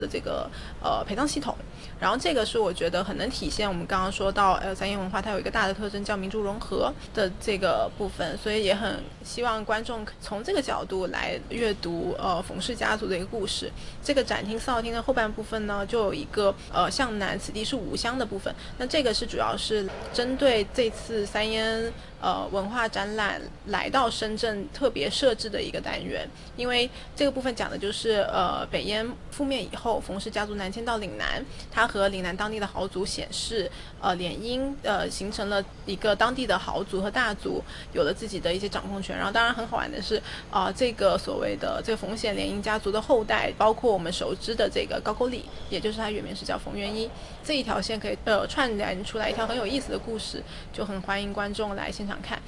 的这个陪葬系统。然后这个是我觉得很能体现我们刚刚说到三燕文化它有一个大的特征叫民族融合的这个部分，所以也很希望观众从这个角度来阅读冯氏家族的一个故事。这个展厅四号厅的后半部分呢，就有一个向南此地是吾乡的部分，那这个是主要是针对这次三燕文化展览来到深圳特别设置的一个单元。因为这个部分讲的就是北燕覆灭以后，冯氏家族南迁到岭南，他和岭南当地的豪族显氏联姻，形成了一个当地的豪族和大族有了自己的一些掌控权。然后当然很好玩的是这个所谓的这个冯显联姻家族的后代，包括我们熟知的这个高句丽，也就是他原名是叫冯元一，这一条线可以串联出来一条很有意思的故事，就很歡迎觀眾來現場看。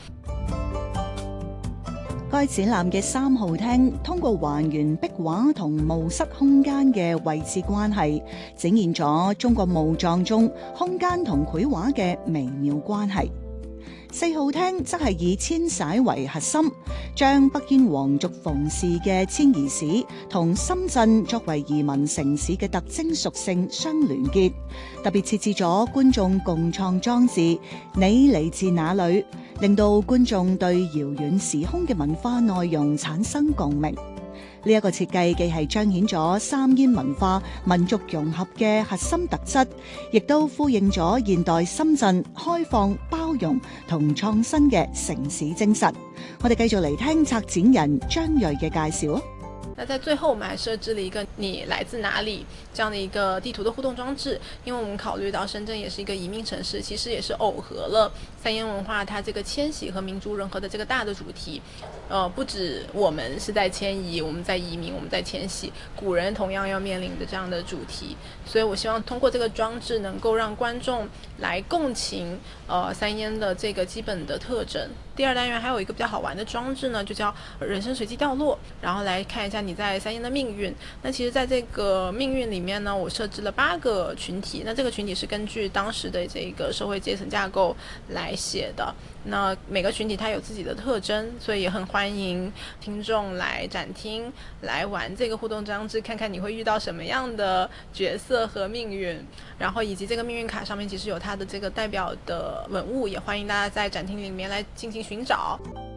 該展覽嘅3號廳通過還原壁畫同墓室空間嘅位置關係，展現咗中國墓葬中空間同繪畫嘅微妙關係。4號廳則係以遷徙為核心，將北燕皇族馮氏嘅遷移史同深圳作為移民城市嘅特徵屬性相聯結，特別設置咗觀眾共創裝置「你嚟自哪裏」，令到觀眾對遙遠時空嘅文化內容產生共鳴。呢一個設計既係彰顯咗三燕文化民族融合嘅核心特質，亦都呼應咗現代深圳開放、包容同創新嘅城市精神。我哋繼續嚟聽策展人張睿嘅介紹。 那在最後我們還設置了一個你來自哪裡這樣的一個地圖的互動裝置，因為我們考慮到深圳也是一個移民城市，其實也是耦合了三燕文化它這個遷徙和民族融合的這個大的主題。不止我們是在遷移，我們在移民，我們在遷徙，古人同樣要面臨的這樣的主題，所以我希望通過這個裝置能夠讓觀眾來共情三燕的這個基本的特徵。第二單元還有一個比較好玩的裝置呢，就叫人生隨機掉落，然後來看一下你在三燕的命運。那其實在這個命運裡面呢，我設置了8個群體，那這個群體是根據當時的這個社會階層架構來寫的。那每個群體它有自己的特徵，所以也很歡迎聽眾來展廳來玩這個互動裝置，看看你會遇到什麼樣的角色和命運，然後以及這個命運卡上面其實有它的這個代表的文物，也歡迎大家在展廳裡面來進行尋找。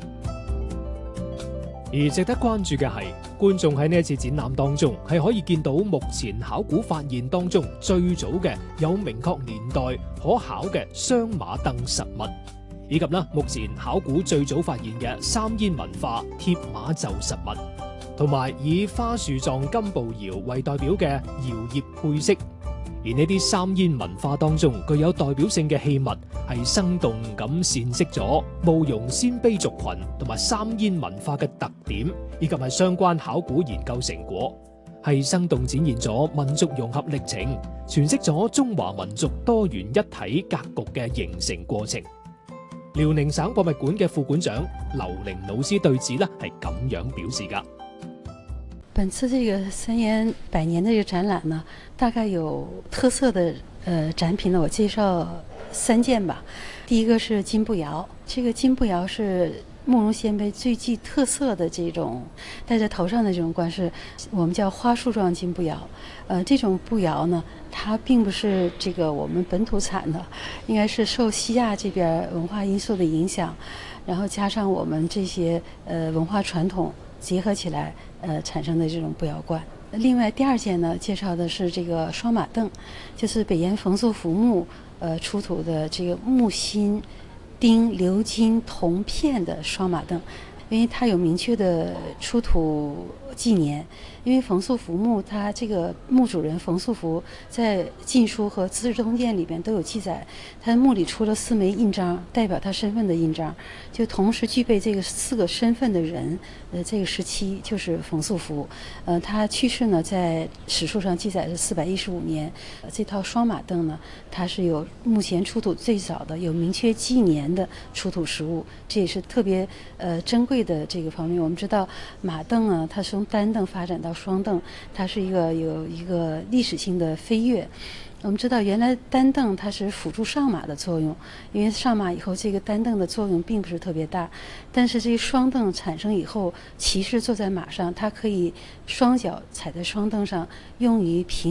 而值得關注嘅係，觀眾喺呢一次展覽當中係可以見到目前考古發現當中最早嘅有明確年代可考嘅雙馬鐙實物，以及目前考古最早發現嘅三燕文化貼馬袖實物，同埋以花樹狀金步搖為代表嘅搖葉配飾。而呢啲三燕文化當中具有代表性嘅器物，係生動咁闡釋咗慕容鮮卑族群同埋三燕文化嘅特點，以及係相關考古研究成果，係生動展現咗民族融合歷程，詮釋咗中華民族多元一體格局嘅形成過程。遼寧省博物館嘅副館長劉玲老師對此係咁樣表示㗎。 本次這個三燕100年的這個展覽呢，大概有特色的展品呢，我介紹3件吧。第一個是金步搖，這個金步搖是慕容鮮卑最具特色的這種戴在頭上的這種冠飾，我們叫花樹狀金步搖。這種步搖呢，它並不是這個我們本土產的，應該是受西亞這邊文化因素的影響，然後加上我們這些文化傳統結合起來產生的這種步搖冠。另外第2件呢，介紹的是這個雙馬鐙，就是北燕馮素服墓出土的這個木心釘鎏金銅片的雙馬鐙，因為它有明確的出土紀年。因為馮素服墓，它這個墓主人馮素服在《晉書》和《資治通鑑》裡邊都有記載，他墓裡出了4枚印章，代表他身份的印章，就同時具備這個4個身份的人，這個時期就是馮素服。他去世呢，在史書上記載是415年。這套雙馬鐙呢，它是有目前出土最早的有明確紀年的出土實物，這也是特別珍貴的這個方面。我們知道馬鐙呢，它從單鐙發展到雙鐙，它是有一個歷史性的飛躍。我們知道原來單鐙它是輔助上馬的作用，因為上馬以後這個單鐙的作用並不是特別大，但是這個雙鐙產生以後，騎士坐在馬上，他可以雙腳踩在雙鐙上，用於平